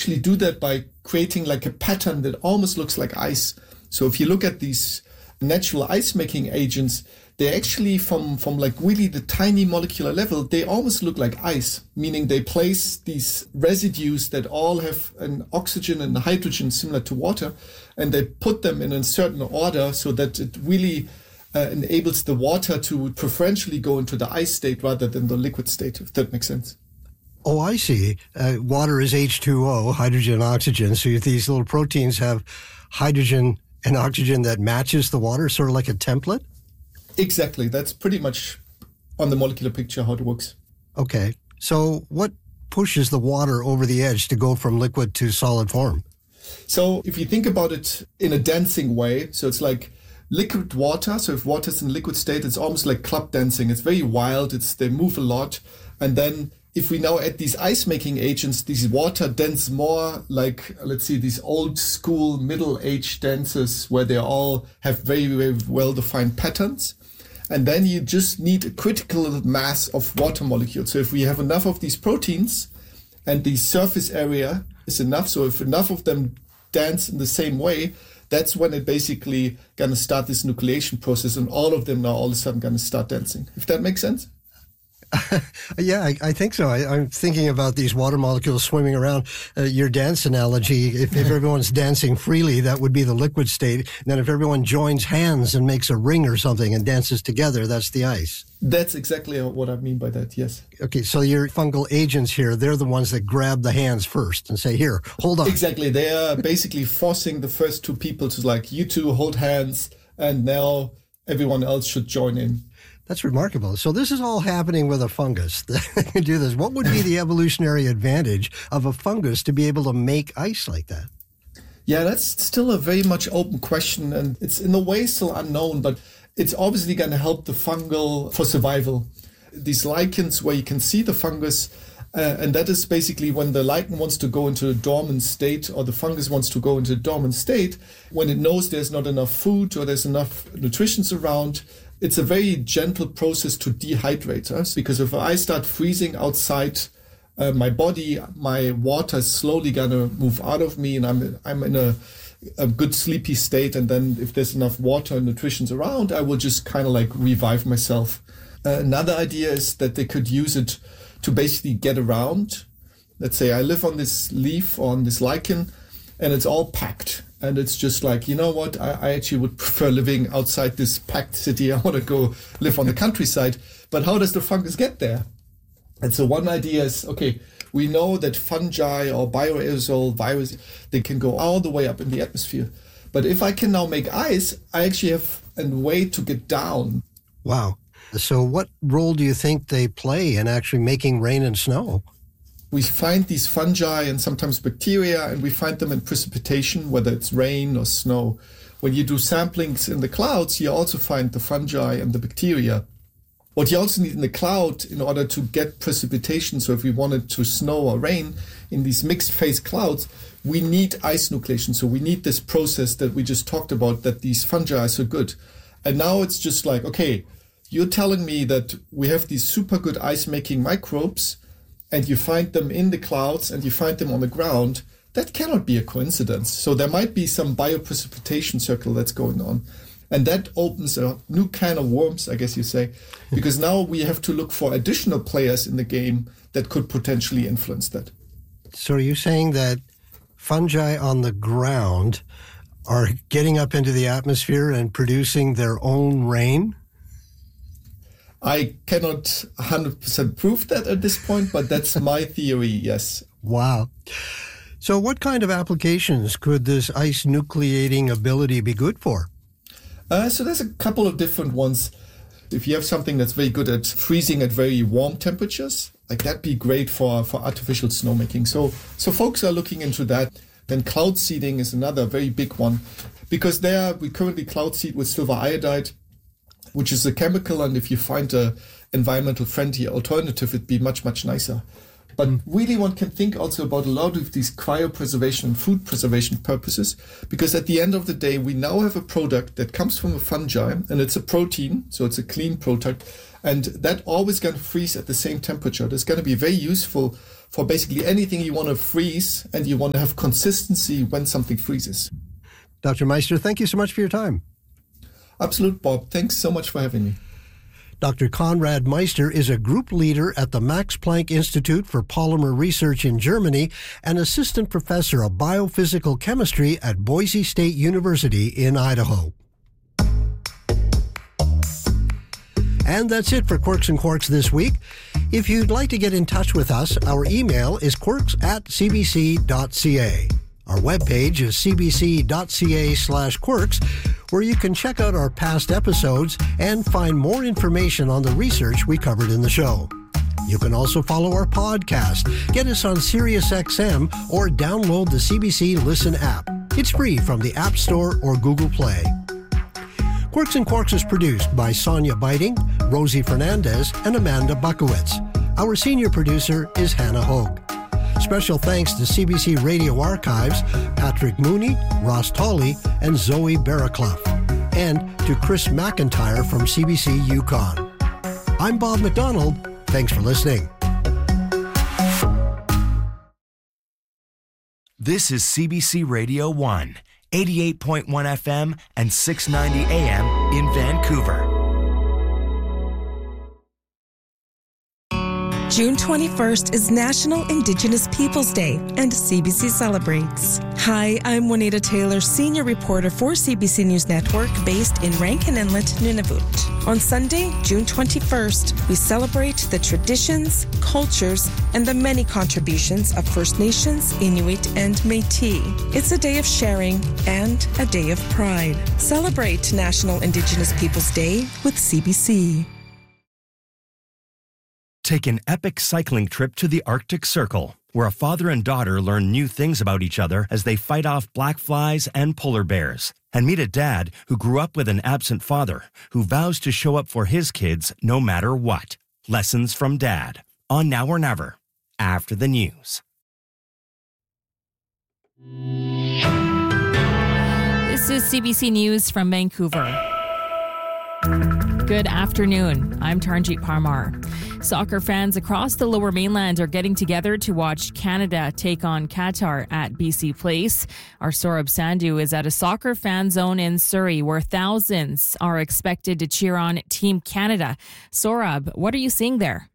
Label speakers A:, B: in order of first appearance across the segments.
A: actually do that by creating like a pattern that almost looks like ice. So if you look at these natural ice making agents, they actually from like really the tiny molecular level, they almost look like ice, meaning they place these residues that all have an oxygen and hydrogen similar to water, and they put them in a certain order so that it really enables the water to preferentially go into the ice state rather than the liquid state, if that makes sense.
B: Oh, I see. Water is H2O, hydrogen and oxygen. So if these little proteins have hydrogen and oxygen that matches the water, sort of like a template?
A: Exactly. That's pretty much on the molecular picture how it works.
B: Okay. So what pushes the water over the edge to go from liquid to solid form?
A: So if you think about it in a dancing way, so it's like liquid water. So if water is in liquid state, it's almost like club dancing. It's very wild. They move a lot. And then if we now add these ice making agents, these water dance more like, let's see, these old school middle age dances where they all have very, very well defined patterns. And then you just need a critical mass of water molecules. So if we have enough of these proteins and the surface area is enough, so if enough of them dance in the same way, that's when it basically going to start this nucleation process, and all of them now all of a sudden going to start dancing. If that makes sense?
B: Yeah, I think so. I'm thinking about these water molecules swimming around. Your dance analogy, if everyone's dancing freely, that would be the liquid state. And then if everyone joins hands and makes a ring or something and dances together, that's the ice.
A: That's exactly what I mean by that, yes.
B: Okay, so your fungal agents here, they're the ones that grab the hands first and say, here, hold on.
A: Exactly. They are basically forcing the first two people to like, you two hold hands, and now everyone else should join in.
B: That's remarkable. So this is all happening with a fungus that can do this. What would be the evolutionary advantage of a fungus to be able to make ice like that?
A: Yeah, that's still a very much open question, and it's in a way still unknown, but it's obviously going to help the fungal for survival. These lichens where you can see the fungus, and that is basically when the lichen wants to go into a dormant state, or the fungus wants to go into a dormant state, when it knows there's not enough food or there's enough nutrition around. It's a very gentle process to dehydrate us, because if I start freezing outside my body, my water is slowly going to move out of me, and I'm in a good sleepy state. And then if there's enough water and nutrition around, I will just kind of like revive myself. Another idea is that they could use it to basically get around. Let's say I live on this leaf or on this lichen, and it's all packed. And it's just like, you know what, I actually would prefer living outside this packed city. I want to go live on the countryside. But how does the fungus get there? And so one idea is, okay, we know that fungi or bioaerosol virus, they can go all the way up in the atmosphere. But if I can now make ice, I actually have a way to get down.
B: Wow. So what role do you think they play in actually making rain and snow?
A: We find these fungi and sometimes bacteria, and we find them in precipitation, whether it's rain or snow. When you do samplings in the clouds, you also find the fungi and the bacteria. What you also need in the cloud in order to get precipitation, so if we wanted to snow or rain in these mixed phase clouds, we need ice nucleation. So we need this process that we just talked about, that these fungi are so good. And now it's just like, okay, you're telling me that we have these super good ice-making microbes, and you find them in the clouds and you find them on the ground. That cannot be a coincidence. So there might be some bioprecipitation circle that's going on. And that opens a new can of worms, I guess you say, because now we have to look for additional players in the game that could potentially influence that.
B: So are you saying that fungi on the ground are getting up into the atmosphere and producing their own rain?
A: I cannot 100% prove that at this point, but that's my theory, yes.
B: Wow. So what kind of applications could this ice nucleating ability be good for?
A: So there's a couple of different ones. If you have something that's very good at freezing at very warm temperatures, like that'd be great for artificial snowmaking. So folks are looking into that. Then cloud seeding is another very big one, because there we currently cloud seed with silver iodide, which is a chemical, and if you find a environmental friendly alternative, it'd be much, much nicer. But really one can think also about a lot of these cryopreservation and food preservation purposes, because at the end of the day, we now have a product that comes from a fungi, and it's a protein, so it's a clean product, and that always going to freeze at the same temperature. That's going to be very useful for basically anything you want to freeze, and you want to have consistency when something freezes.
B: Dr. Meister, thank you so much for your time.
A: Absolute, Bob. Thanks so much for having me.
B: Dr. Konrad Meister is a group leader at the Max Planck Institute for Polymer Research in Germany and assistant professor of biophysical chemistry at Boise State University in Idaho. And that's it for Quirks and Quarks this week. If you'd like to get in touch with us, our email is quirks@cbc.ca. Our webpage is cbc.ca/quirks, where you can check out our past episodes and find more information on the research we covered in the show. You can also follow our podcast, get us on SiriusXM, or download the CBC Listen app. It's free from the App Store or Google Play. Quirks and Quarks is produced by Sonia Biting, Rosie Fernandez, and Amanda Buckowitz. Our senior producer is Hannah Hogue. Special thanks to CBC Radio Archives, Patrick Mooney, Ross Tolley, and Zoe Barraclough, and to Chris McIntyre from CBC Yukon. I'm Bob McDonald. Thanks for listening.
C: This is CBC Radio 1, 88.1 FM and 690 AM in Vancouver.
D: June 21st is National Indigenous Peoples Day, and CBC celebrates. Hi, I'm Juanita Taylor, senior reporter for CBC News Network, based in Rankin Inlet, Nunavut. On Sunday, June 21st, we celebrate the traditions, cultures, and the many contributions of First Nations, Inuit, and Métis. It's a day of sharing and a day of pride. Celebrate National Indigenous Peoples Day with CBC.
C: Take an epic cycling trip to the Arctic Circle, where a father and daughter learn new things about each other as they fight off black flies and polar bears. And meet a dad who grew up with an absent father who vows to show up for his kids no matter what. Lessons from Dad, on Now or Never, after the news.
E: This is CBC News from Vancouver. Good afternoon. I'm Taranjeet Parmar. Soccer fans across the Lower Mainland are getting together to watch Canada take on Qatar at BC Place. Our Saurabh Sandhu is at a soccer fan zone in Surrey where thousands are expected to cheer on Team Canada. Saurabh, what are you seeing there?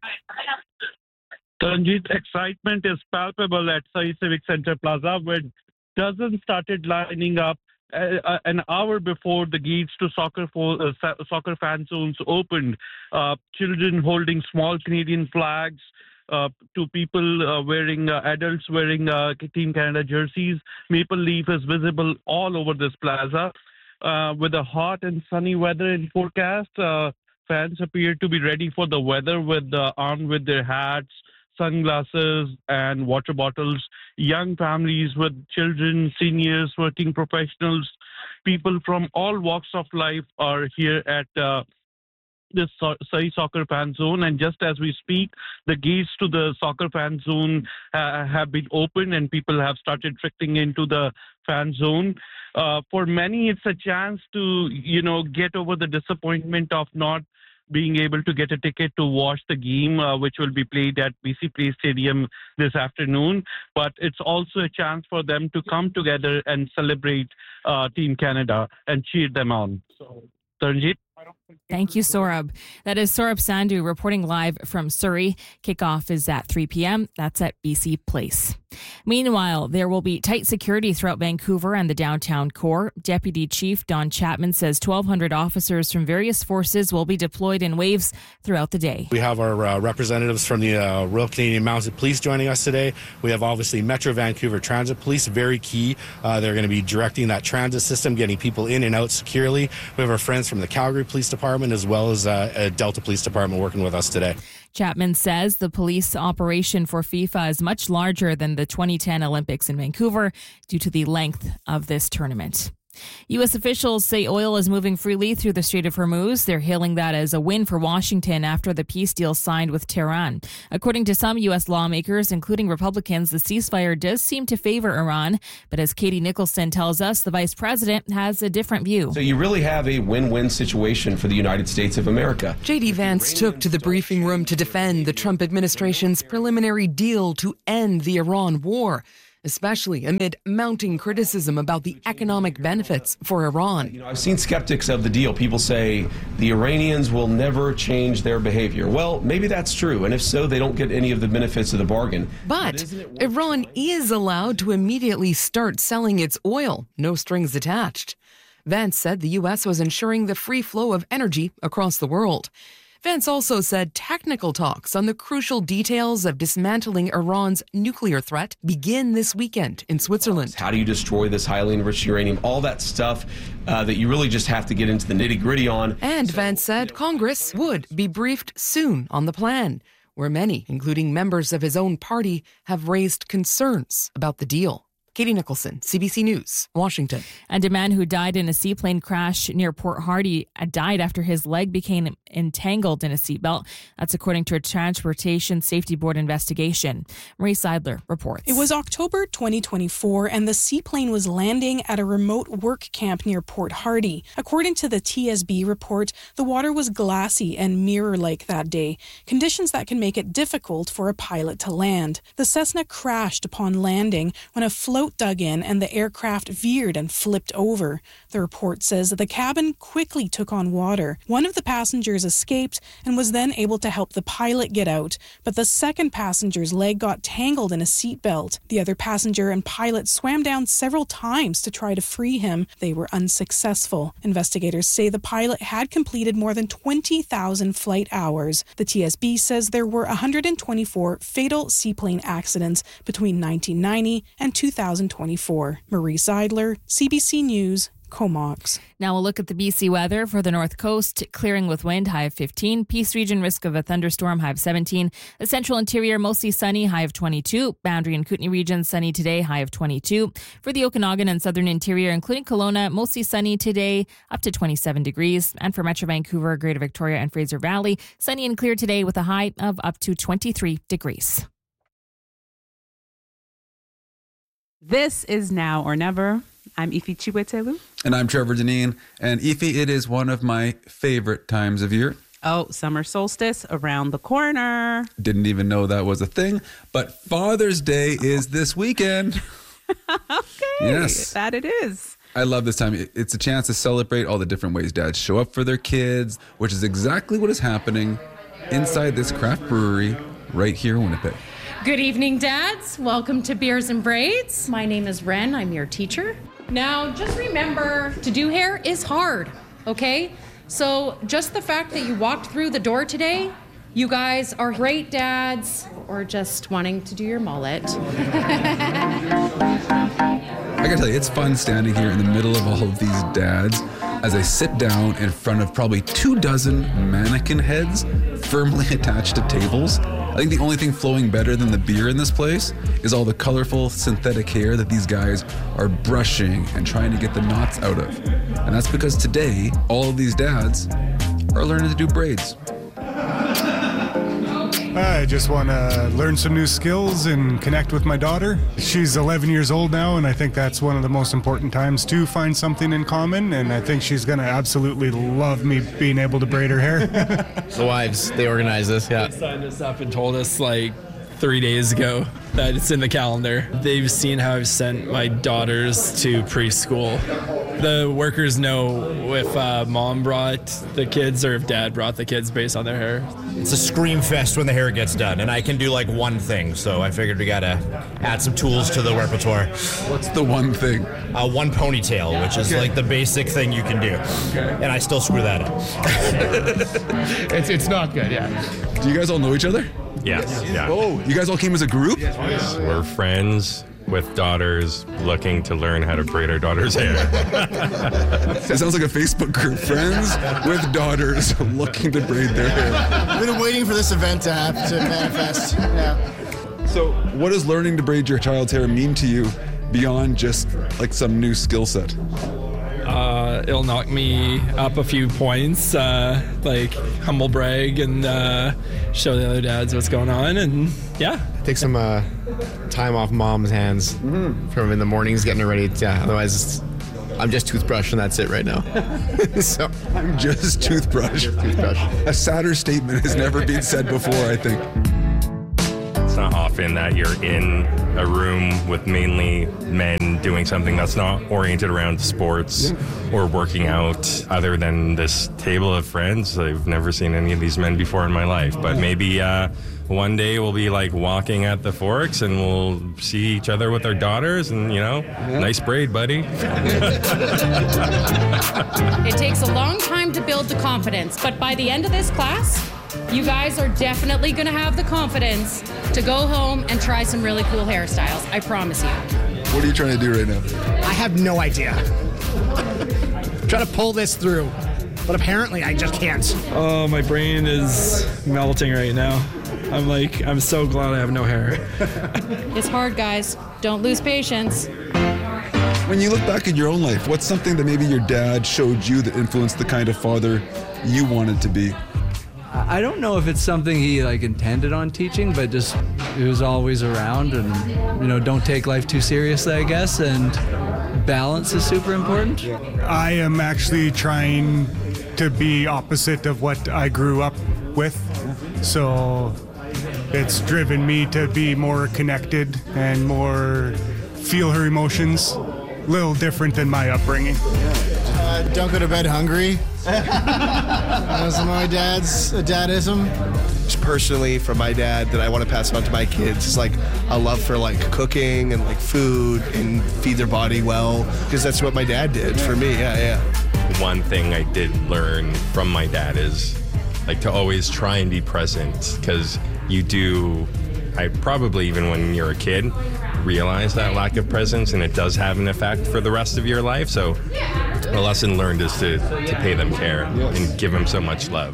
F: Taranjeet, excitement is palpable at Surrey Civic Centre Plaza, where dozens started lining up an hour before the gates to soccer fan zones opened. Children holding small Canadian flags, to people adults wearing Team Canada jerseys. Maple leaf is visible all over this plaza. With the hot and sunny weather in forecast, fans appear to be ready for the weather, armed with their hats, sunglasses, and water bottles. Young families with children, seniors, working professionals, people from all walks of life are here at this Surrey Soccer Fan Zone. And just as we speak, the gates to the Soccer Fan Zone have been opened and people have started trickling into the fan zone. For many, it's a chance to, get over the disappointment of not being able to get a ticket to watch the game, which will be played at BC Place Stadium this afternoon. But it's also a chance for them to come together and celebrate Team Canada and cheer them on. So, Taranjeet?
E: Thank you, Saurabh. That is Saurabh Sandhu reporting live from Surrey. Kickoff is at 3 p.m. That's at BC Place. Meanwhile, there will be tight security throughout Vancouver and the downtown core. Deputy Chief Don Chapman says 1,200 officers from various forces will be deployed in waves throughout the day.
G: We have our representatives from the Royal Canadian Mounted Police joining us today. We have obviously Metro Vancouver Transit Police, very key. They're going to be directing that transit system, getting people in and out securely. We have our friends from the Calgary Police Department as well as Delta Police Department working with us today.
E: Chapman says the police operation for FIFA is much larger than the 2010 Olympics in Vancouver due to the length of this tournament. U.S. officials say oil is moving freely through the Strait of Hormuz. They're hailing that as a win for Washington after the peace deal signed with Tehran. According to some U.S. lawmakers, including Republicans, the ceasefire does seem to favor Iran. But as Katie Nicholson tells us, the vice president has a different view.
H: So you really have a win-win situation for the United States of America.
I: J.D. Vance took to the briefing room to defend the Trump administration's preliminary deal to end the Iran war, especially amid mounting criticism about the economic benefits for Iran.
H: I've seen skeptics of the deal. People say the Iranians will never change their behavior. Well, maybe that's true, and if so, they don't get any of the benefits of the bargain.
I: But Iran is allowed to immediately start selling its oil, no strings attached. Vance said the U.S. was ensuring the free flow of energy across the world. Vance also said technical talks on the crucial details of dismantling Iran's nuclear threat begin this weekend in Switzerland.
H: How do you destroy this highly enriched uranium? All that stuff that you really just have to get into the nitty-gritty on.
I: And Vance said Congress would be briefed soon on the plan, where many, including members of his own party, have raised concerns about the deal. Katie Nicholson, CBC News, Washington.
E: And a man who died in a seaplane crash near Port Hardy died after his leg became entangled in a seatbelt. That's according to a Transportation Safety Board investigation. Marie Seidler reports.
J: It was October 2024, and the seaplane was landing at a remote work camp near Port Hardy. According to the TSB report, the water was glassy and mirror-like that day, conditions that can make it difficult for a pilot to land. The Cessna crashed upon landing when a float dug in and the aircraft veered and flipped over. The report says that the cabin quickly took on water. One of the passengers escaped and was then able to help the pilot get out, but the second passenger's leg got tangled in a seatbelt. The other passenger and pilot swam down several times to try to free him. They were unsuccessful. Investigators say the pilot had completed more than 20,000 flight hours. The TSB says there were 124 fatal seaplane accidents between 1990 and 2024. Marie Seidler, CBC News, Comox.
E: Now we'll look at the BC weather for the North Coast. Clearing with wind, high of 15. Peace region, risk of a thunderstorm, high of 17. The central interior, mostly sunny, high of 22. Boundary and Kootenay region, sunny today, high of 22. For the Okanagan and southern interior, including Kelowna, mostly sunny today, up to 27 degrees. And for Metro Vancouver, Greater Victoria and Fraser Valley, sunny and clear today with a high of up to 23 degrees.
K: This is Now or Never. I'm Ifi Chiwetelu.
L: And I'm Trevor Deneen. And Ifi, it is one of my favorite times of year.
K: Oh, summer solstice around the corner.
L: Didn't even know that was a thing. But Father's Day is this weekend.
K: Okay.
L: Yes.
K: That it is.
L: I love this time. It's a chance to celebrate all the different ways dads show up for their kids, which is exactly what is happening inside this craft brewery right here in Winnipeg.
M: Good evening, dads. Welcome to Beers and Braids. My name is Ren. I'm your teacher. Now, just remember, to do hair is hard, okay? So just the fact that you walked through the door today, you guys are great dads, or just wanting to do your mullet.
L: I gotta tell you, it's fun standing here in the middle of all of these dads as I sit down in front of probably 24 mannequin heads firmly attached to tables. I think the only thing flowing better than the beer in this place is all the colorful synthetic hair that these guys are brushing and trying to get the knots out of. And that's because today, all of these dads are learning to do braids.
N: I just want to learn some new skills and connect with my daughter. She's 11 years old now, and I think that's one of the most important times to find something in common, and I think she's going to absolutely love me being able to braid her hair.
O: The wives, they organize this, yeah.
P: They signed us up and told us like 3 days ago that it's in the calendar. They've seen how I've sent my daughters to preschool. The workers know if mom brought the kids or if dad brought the kids based on their hair.
O: It's a scream fest when the hair gets done, and I can do like one thing, so I figured we gotta add some tools to the repertoire.
L: What's the one thing?
O: One ponytail, which is like the basic thing you can do. Okay. And I still screw that up.
Q: It's not good, yeah.
L: Do you guys all know each other?
R: Yes. Yeah.
L: Oh, you guys all came as a group?
R: Yes. We're friends with daughters looking to learn how to braid our daughter's hair.
L: It sounds like a Facebook group. Friends with daughters looking to braid their hair.
S: We've been waiting for this event to happen, to manifest. Yeah.
L: So what does learning to braid your child's hair mean to you beyond just like some new skill set?
P: It'll knock me up a few points, like humble brag and show the other dads what's going on, and yeah.
T: Take some time off mom's hands from in the mornings getting her ready. Yeah, otherwise I'm just toothbrush and that's it right now. So
L: I'm just toothbrush. A sadder statement has never been said before, I think.
R: It's not often that you're in a room with mainly men doing something that's not oriented around sports or working out. Other than this table of friends, I've never seen any of these men before in my life. But maybe one day we'll be like walking at the Forks and we'll see each other with our daughters and, nice braid, buddy.
M: It takes a long time to build the confidence, but by the end of this class, you guys are definitely going to have the confidence to go home and try some really cool hairstyles. I promise you.
L: What are you trying to do right now?
S: I have no idea. Try to pull this through, but apparently I just can't.
P: Oh, my brain is melting right now. I'm so glad I have no hair.
M: It's hard, guys. Don't lose patience.
L: When you look back at your own life, what's something that maybe your dad showed you that influenced the kind of father you wanted to be?
U: I don't know if it's something he intended on teaching, but just he was always around, and don't take life too seriously, I guess, and balance is super important.
N: I am actually trying to be opposite of what I grew up with, so it's driven me to be more connected and more feel her emotions. A little different than my upbringing.
S: Don't go to bed hungry. That's my dad's dadism.
V: Just personally, from my dad, that I want to pass on to my kids is a love for cooking and food and feed their body well, because that's what my dad did for me. Yeah.
R: One thing I did learn from my dad is to always try and be present, because I probably, even when you're a kid, realize that lack of presence, and it does have an effect for the rest of your life. So a lesson learned is to pay them care and give them so much love.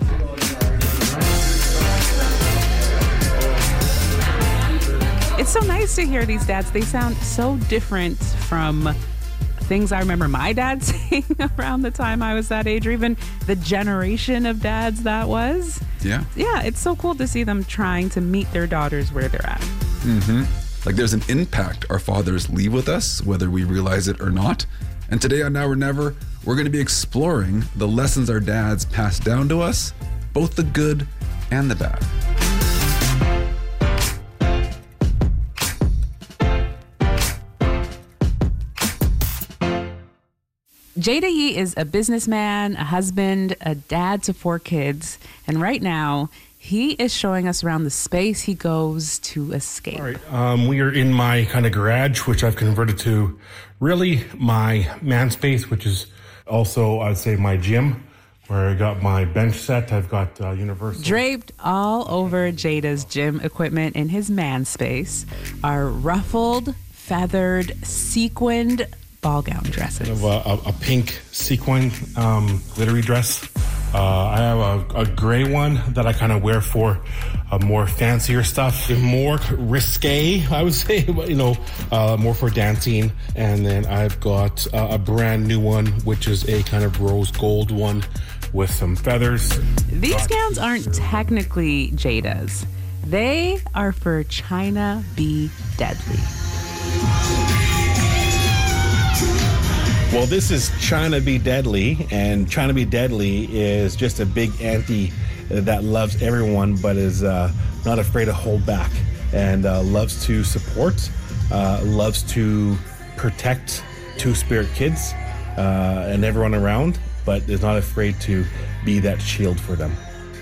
K: It's so nice to hear these dads. They sound so different from things I remember my dad saying around the time I was that age, or even the generation of dads that was.
L: Yeah,
K: it's so cool to see them trying to meet their daughters where they're at.
L: There's an impact our fathers leave with us, whether we realize it or not. And today on Now or Never, we're going to be exploring the lessons our dads passed down to us, both the good and the bad.
K: Jada Yee is a businessman, a husband, a dad to 4 kids, and right now he is showing us around the space he goes to escape.
W: All right, we are in my kind of garage, which I've converted to really my man space, which is also, I'd say, my gym, where I got my bench set. I've got Universal.
K: Draped all over Jada's gym equipment in his man space are ruffled, feathered, sequined ball gown dresses.
W: A pink sequin glittery dress. I have a gray one that I kind of wear for more fancier stuff, more risque, I would say, more for dancing. And then I've got a brand new one, which is a kind of rose gold one with some feathers.
K: These gowns aren't technically Jada's. They are for China Be Deadly.
X: Well, this is China Be Deadly, and China Be Deadly is just a big auntie that loves everyone, but is not afraid to hold back, and loves to support, loves to protect Two-Spirit kids and everyone around, but is not afraid to be that shield for them.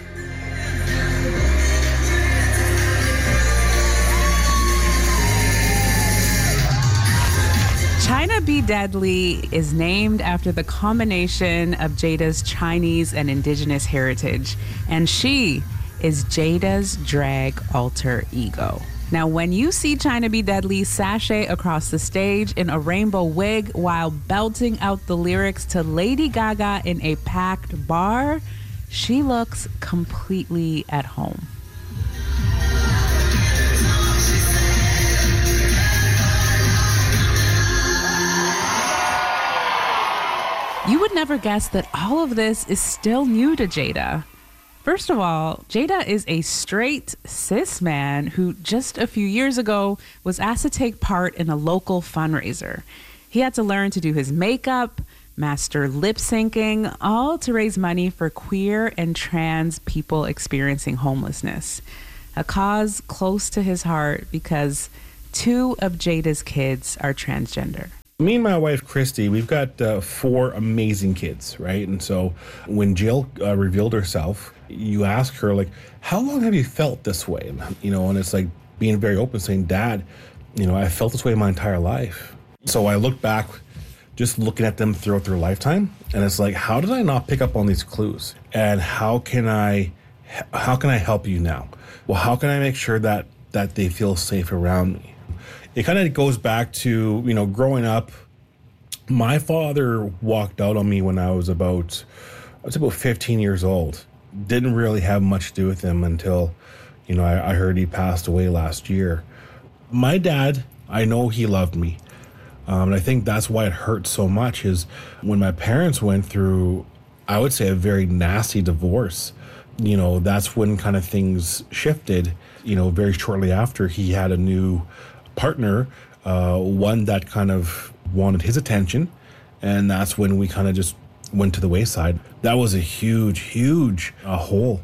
K: China Be Deadly is named after the combination of Jada's Chinese and indigenous heritage, and she is Jada's drag alter ego. Now, when you see China Be Deadly sashay across the stage in a rainbow wig while belting out the lyrics to Lady Gaga in a packed bar, she looks completely at home. would never guess that all of this is still new to Jada. First of all, Jada is a straight cis man who just a few years ago was asked to take part in a local fundraiser. He had to learn to do his makeup, master lip syncing, all to raise money for queer and trans people experiencing homelessness. A cause close to his heart because 2 of Jada's kids are transgender.
X: Me and my wife, Christy, we've got 4 amazing kids, right? And so when Jill revealed herself, you ask her, like, how long have you felt this way? And it's like being very open, saying, Dad, I felt this way my entire life. So I look back, just looking at them throughout their lifetime, and it's like, how did I not pick up on these clues? And how can I help you now? Well, how can I make sure that they feel safe around me? It kind of goes back to, growing up. My father walked out on me when I was about 15 years old. Didn't really have much to do with him until, I heard he passed away last year. My dad, I know he loved me. And I think that's why it hurt so much is when my parents went through, I would say, a very nasty divorce. That's when kind of things shifted. Very shortly after, he had a new partner, one that kind of wanted his attention, and that's when we kind of just went to the wayside. That was a huge hole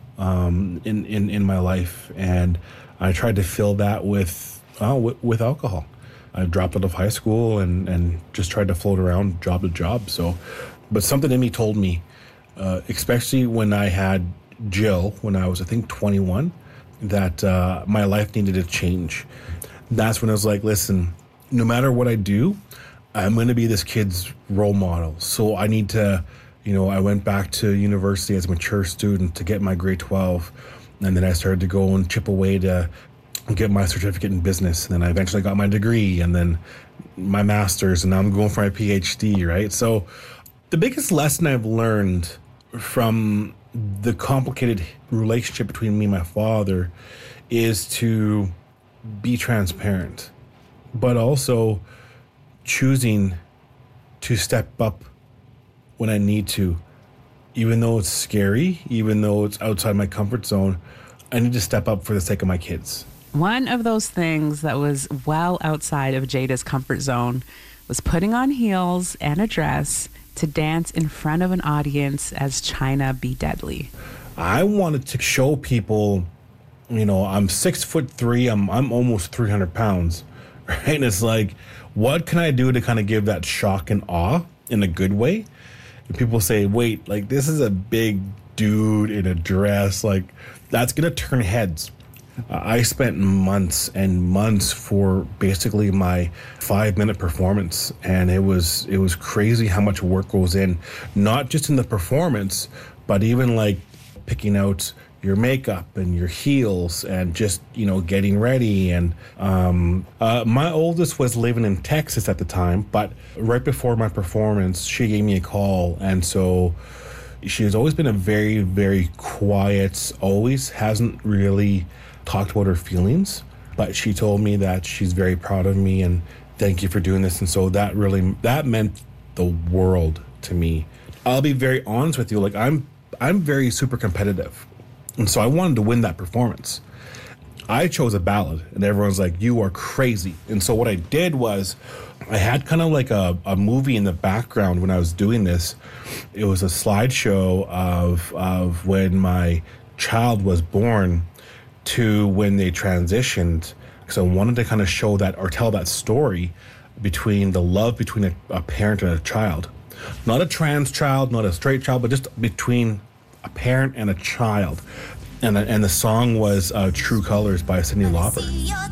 X: in my life, and I tried to fill that with alcohol. I dropped out of high school and just tried to float around job to job. But something in me told me, especially when I had Jill, when I was, I think, 21, that my life needed to change. That's when I was like, listen, no matter what I do, I'm going to be this kid's role model. So I need to, I went back to university as a mature student to get my grade 12. And then I started to go and chip away to get my certificate in business. And then I eventually got my degree and then my master's, and now I'm going for my PhD, right? So the biggest lesson I've learned from the complicated relationship between me and my father is to be transparent, but also choosing to step up when I need to. Even though it's scary, even though it's outside my comfort zone, I need to step up for the sake of my kids.
K: One of those things that was well outside of Jada's comfort zone was putting on heels and a dress to dance in front of an audience as China Be Deadly.
X: I wanted to show people, I'm 6'3", I'm almost 300 pounds, right? And it's like, what can I do to kind of give that shock and awe in a good way? And people say, wait, like, this is a big dude in a dress, like, that's gonna turn heads. I spent months and months for basically my 5-minute performance, and it was crazy how much work goes in, not just in the performance, but even like picking out your makeup and your heels and just, getting ready. And my oldest was living in Texas at the time, but right before my performance, she gave me a call. And so she has always been a very, very quiet, always hasn't really talked about her feelings, but she told me that she's very proud of me and thank you for doing this. And so that meant the world to me. I'll be very honest with you, like I'm very super competitive. And so I wanted to win that performance. I chose a ballad and everyone's like, you are crazy. And so what I did was I had kind of like a movie in the background when I was doing this. It was a slideshow of when my child was born to when they transitioned. So I wanted to kind of show that or tell that story between the love between a parent and a child. Not a trans child, not a straight child, but just between a parent and a child. And the song was True Colors by Cyndi Lauper.